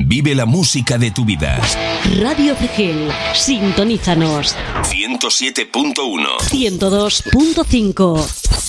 Vive la música de tu vida. Radio Fregel, sintonízanos. 107.1 102.5